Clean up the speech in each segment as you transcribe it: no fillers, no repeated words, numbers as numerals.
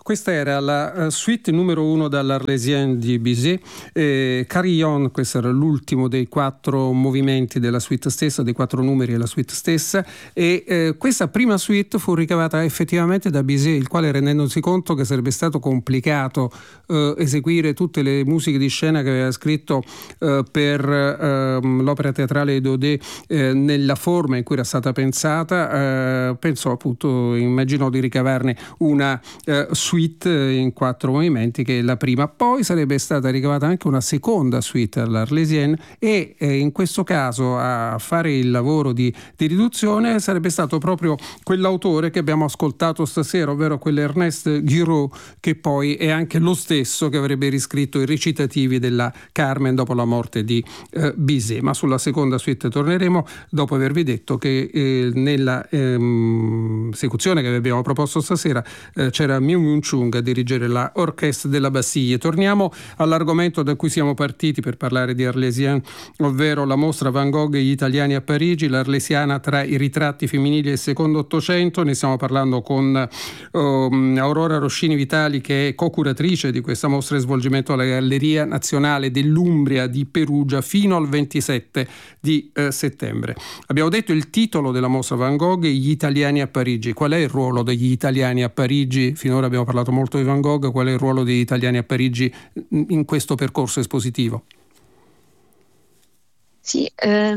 Questa era la suite numero 1 dall'Arlésienne di Bizet, Carillon. Questo era l'ultimo dei 4 movimenti della suite stessa, dei 4 numeri della suite stessa, e questa prima suite fu ricavata effettivamente da Bizet, il quale, rendendosi conto che sarebbe stato complicato eseguire tutte le musiche di scena che aveva scritto per l'opera teatrale di Daudet nella forma in cui era stata pensata, pensò appunto, immaginò di ricavarne una suite in 4 movimenti, che è la prima. Poi sarebbe stata ricavata anche una seconda suite all'Arlésienne, e in questo caso a fare il lavoro di riduzione sarebbe stato proprio quell'autore che abbiamo ascoltato stasera, ovvero quell'Ernest Guiraud, che poi è anche lo stesso che avrebbe riscritto i recitativi della Carmen dopo la morte di Bizet. Ma sulla seconda suite torneremo dopo avervi detto che nella esecuzione che vi abbiamo proposto stasera c'era Miu Miu Chung a dirigere la Orchestre de la Bastille. Torniamo all'argomento da cui siamo partiti per parlare di Arlésienne, ovvero la mostra Van Gogh e gli italiani a Parigi, l'Arlesiana tra i ritratti femminili del secondo Ottocento. Ne stiamo parlando con Aurora Roscini Vitali, che è co-curatrice di questa mostra in svolgimento alla Galleria Nazionale dell'Umbria di Perugia fino al 27 di settembre. Abbiamo detto il titolo della mostra Van Gogh e gli italiani a Parigi. Qual è il ruolo degli italiani a Parigi? Finora abbiamo parlato molto di Van Gogh. Qual è il ruolo degli italiani a Parigi in questo percorso espositivo? Sì,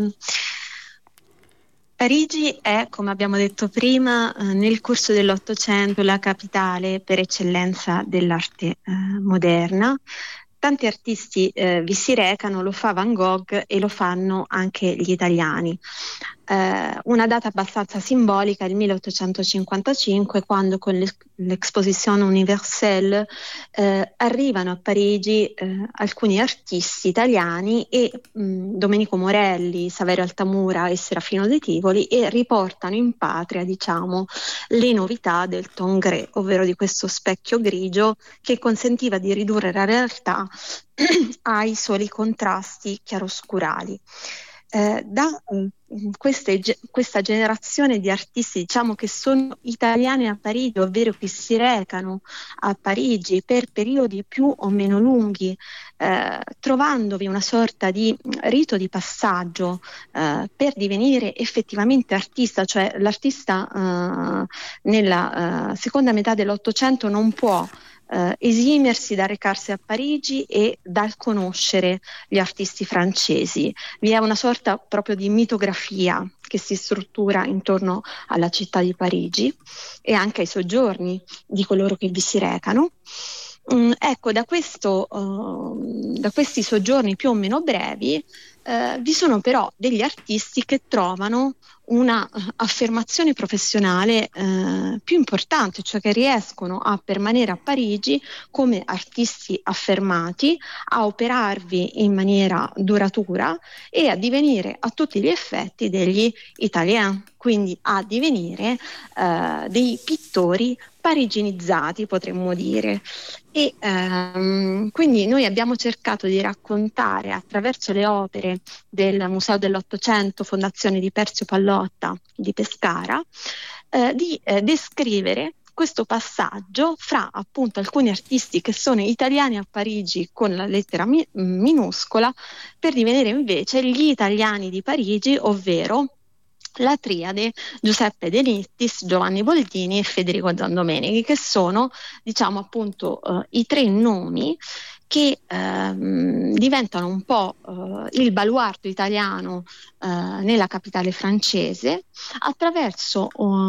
Parigi è, come abbiamo detto prima, nel corso dell'Ottocento la capitale per eccellenza dell'arte moderna. Tanti artisti vi si recano, lo fa Van Gogh e lo fanno anche gli italiani. Una data abbastanza simbolica è il 1855, quando con l'Exposition Universelle arrivano a Parigi alcuni artisti italiani e Domenico Morelli, Saverio Altamura e Serafino De Tivoli, e riportano in patria, diciamo, le novità del Tongres, ovvero di questo specchio grigio che consentiva di ridurre la realtà ai soli contrasti chiaroscurali. Questa generazione di artisti, diciamo, che sono italiani a Parigi, ovvero che si recano a Parigi per periodi più o meno lunghi, trovandovi una sorta di rito di passaggio per divenire effettivamente artista, cioè l'artista nella seconda metà dell'Ottocento non può esimersi da recarsi a Parigi e dal conoscere gli artisti francesi. Vi è una sorta proprio di mitografia che si struttura intorno alla città di Parigi e anche ai soggiorni di coloro che vi si recano. Ecco, da questi soggiorni più o meno brevi vi sono però degli artisti che trovano una affermazione professionale più importante, cioè che riescono a permanere a Parigi come artisti affermati, a operarvi in maniera duratura e a divenire a tutti gli effetti degli italiani, quindi a divenire dei pittori pariginizzati, potremmo dire. E quindi noi abbiamo cercato di raccontare attraverso le opere del Museo dell'Ottocento, Fondazione di Perzio Pallotta di Pescara, di descrivere questo passaggio fra appunto alcuni artisti che sono italiani a Parigi con la lettera minuscola, per divenire invece gli italiani di Parigi, ovvero la triade Giuseppe De Nittis, Giovanni Boldini e Federico Zandomenichi, che sono, diciamo, appunto i 3 nomi che diventano un po' il baluardo italiano nella capitale francese, attraverso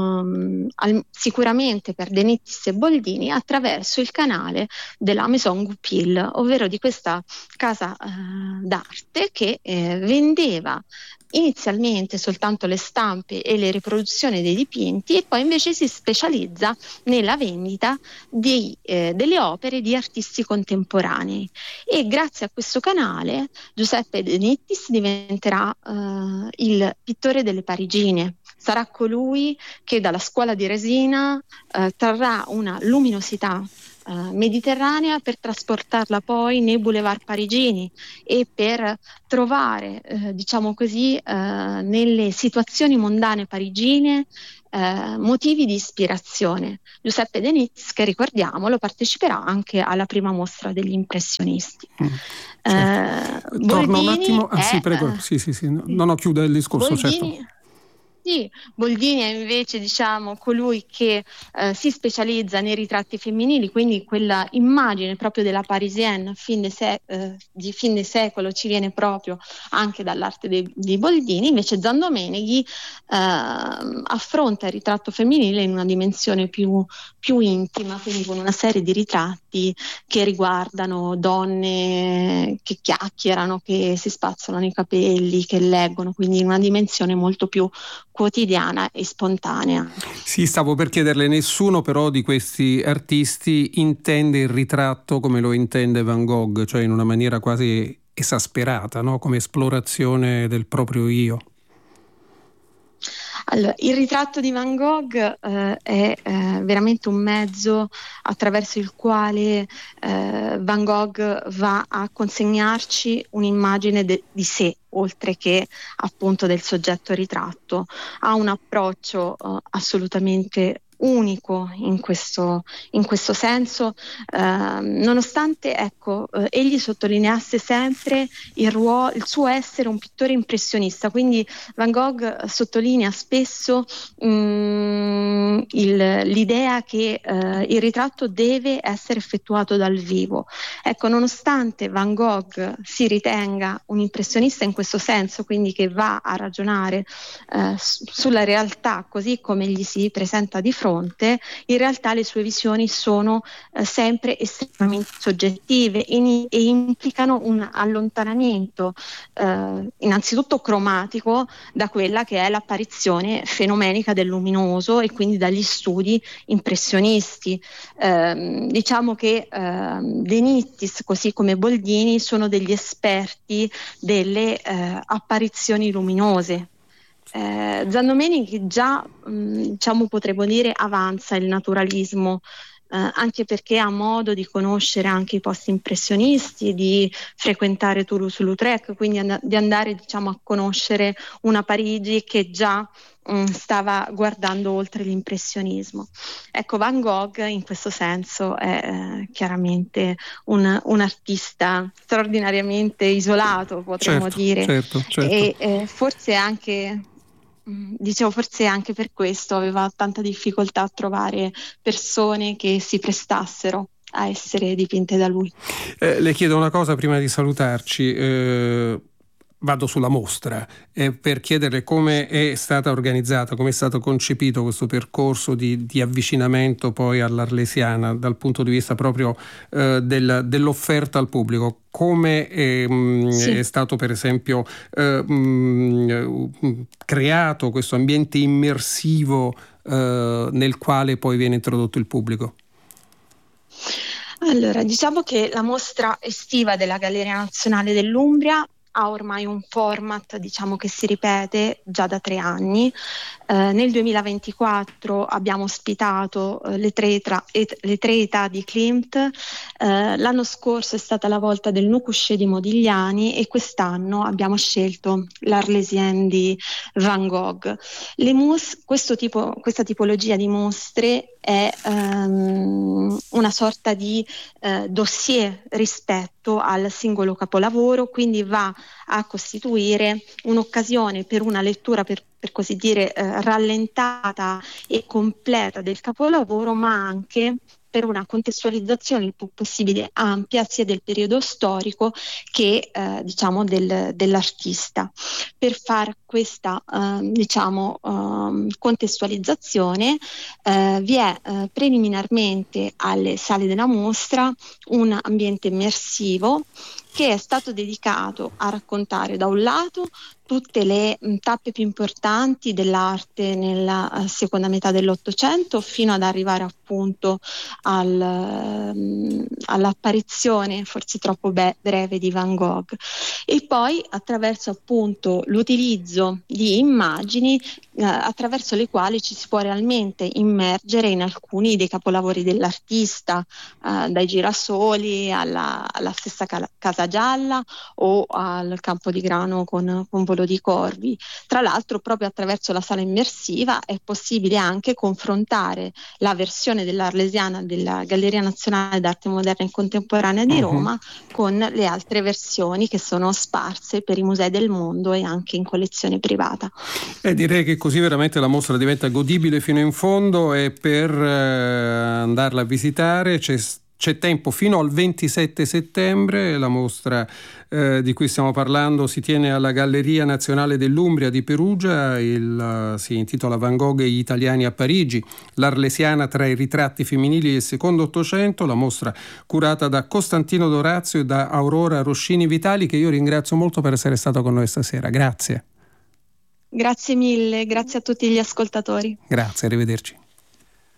sicuramente per De Nittis e Boldini, attraverso il canale della Maison Goupil, ovvero di questa casa d'arte che vendeva inizialmente soltanto le stampe e le riproduzioni dei dipinti, e poi invece si specializza nella vendita delle opere di artisti contemporanei. E grazie a questo canale Giuseppe De Nittis diventerà il pittore delle Parigine. Sarà colui che dalla scuola di resina trarrà una luminosità mediterranea per trasportarla poi nei boulevard parigini e per trovare, diciamo così, nelle situazioni mondane parigine motivi di ispirazione. Giuseppe De Nittis, che ricordiamolo, parteciperà anche alla prima mostra degli impressionisti. Certo. Torno un Boldini attimo. Sì, prego. Sì, no, chiude il discorso, Boldini, certo. sì, Boldini è invece, diciamo, colui che si specializza nei ritratti femminili, quindi quella immagine proprio della Parisienne di fine secolo ci viene proprio anche dall'arte di Boldini. Invece Zandomeneghi affronta il ritratto femminile in una dimensione più intima, quindi con una serie di ritratti che riguardano donne che chiacchierano, che si spazzolano i capelli, che leggono, quindi in una dimensione molto più quotidiana e spontanea. Sì, stavo per chiederle, nessuno però di questi artisti intende il ritratto come lo intende Van Gogh, cioè in una maniera quasi esasperata, no? Come esplorazione del proprio io. Allora, il ritratto di Van Gogh è veramente un mezzo attraverso il quale Van Gogh va a consegnarci un'immagine di sé, oltre che appunto del soggetto ritratto. Ha un approccio assolutamente unico in questo senso, nonostante egli sottolineasse sempre il suo essere un pittore impressionista, quindi Van Gogh sottolinea spesso l'idea che il ritratto deve essere effettuato dal vivo. Ecco, nonostante Van Gogh si ritenga un impressionista in questo senso, quindi che va a ragionare sulla realtà così come gli si presenta di fronte, in realtà le sue visioni sono sempre estremamente soggettive e implicano un allontanamento innanzitutto cromatico da quella che è l'apparizione fenomenica del luminoso e quindi dagli studi impressionisti. Diciamo che De Nittis, così come Boldini, sono degli esperti delle apparizioni luminose. Zandomeneghi già, diciamo, potremmo dire, avanza il naturalismo, anche perché ha modo di conoscere anche i post impressionisti, di frequentare Toulouse-Lautrec, quindi di andare, diciamo, a conoscere una Parigi che già stava guardando oltre l'impressionismo. Ecco, Van Gogh in questo senso è chiaramente un artista straordinariamente isolato, potremmo dire, Certo. e forse anche per questo aveva tanta difficoltà a trovare persone che si prestassero a essere dipinte da lui. Le chiedo una cosa prima di salutarci. Vado sulla mostra per chiederle come è stata organizzata, come è stato concepito questo percorso di avvicinamento poi all'Arlesiana dal punto di vista proprio dell'offerta al pubblico. Come è stato per esempio creato questo ambiente immersivo nel quale poi viene introdotto il pubblico? Allora, diciamo che la mostra estiva della Galleria Nazionale dell'Umbria ha ormai un format, diciamo, che si ripete già da 3 anni. Nel 2024 abbiamo ospitato le tre età di Klimt, l'anno scorso è stata la volta del Nu Couché di Modigliani e quest'anno abbiamo scelto l'Arlésienne di Van Gogh. Questa tipologia di mostre è una sorta di dossier rispetto al singolo capolavoro, quindi va a costituire un'occasione per una lettura per così dire rallentata e completa del capolavoro, ma anche per una contestualizzazione il più possibile ampia sia del periodo storico che diciamo dell'artista. Per far questa contestualizzazione vi è preliminarmente alle sale della mostra un ambiente immersivo che è stato dedicato a raccontare da un lato tutte le tappe più importanti dell'arte nella seconda metà dell'Ottocento, fino ad arrivare appunto all'apparizione forse troppo breve di Van Gogh, e poi attraverso appunto l'utilizzo di immagini attraverso le quali ci si può realmente immergere in alcuni dei capolavori dell'artista, dai girasoli alla stessa Casa Gialla o al Campo di Grano con Volo di Corvi. Tra l'altro, proprio attraverso la sala immersiva è possibile anche confrontare la versione dell'Arlesiana della Galleria Nazionale d'Arte Moderna e Contemporanea di Roma con le altre versioni che sono sparse per i musei del mondo e anche in collezione privata. Direi che così veramente la mostra diventa godibile fino in fondo, e per andarla a visitare c'è tempo fino al 27 settembre. La mostra di cui stiamo parlando si tiene alla Galleria Nazionale dell'Umbria di Perugia, si intitola Van Gogh e gli italiani a Parigi, l'Arlesiana tra i ritratti femminili del secondo Ottocento, la mostra curata da Costantino Dorazio e da Aurora Roscini Vitali, che io ringrazio molto per essere stato con noi stasera. Grazie. Grazie mille, grazie a tutti gli ascoltatori. Grazie, arrivederci.